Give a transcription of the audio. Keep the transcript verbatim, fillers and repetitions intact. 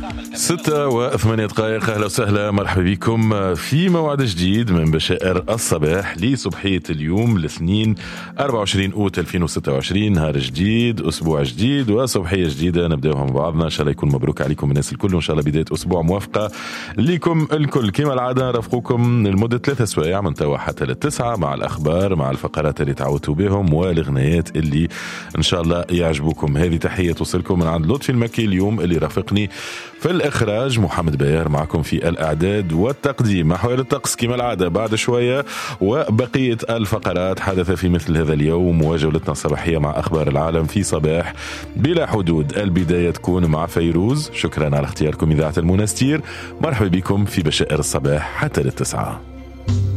ستة وثمانية دقائق. أهلا وسهلا، مرحبا بكم في موعد جديد من بشائر الصباح لصبحية اليوم الاثنين أربعة وعشرين أوت ألفين وستة وعشرين. نهار جديد، أسبوع جديد وصبحية جديدة نبدأوها مع بعضنا. إن شاء الله يكون مبروك عليكم الناس الكل، وإن شاء الله بداية أسبوع موافقة لكم الكل. كما العادة نرافقكم لمدة ثلاثة سوايع من توا حتى للتسعة، مع الأخبار، مع الفقرات اللي تعودتوا بهم والغنيات اللي إن شاء الله يعجبوكم. هذه تحية توصلكم من عند لطفي المكي اليوم اللي رافقني في الإخراج، محمد بيار معكم في الإعداد والتقديم. أحوال الطقس كما العادة بعد شوية، وبقية الفقرات حدث في مثل هذا اليوم، وجولتنا الصباحية مع أخبار العالم في صباح بلا حدود. البداية تكون مع فيروز. شكرا على اختياركم إذاعة المنستير. مرحبا بكم في بشائر الصباح حتى للتسعة.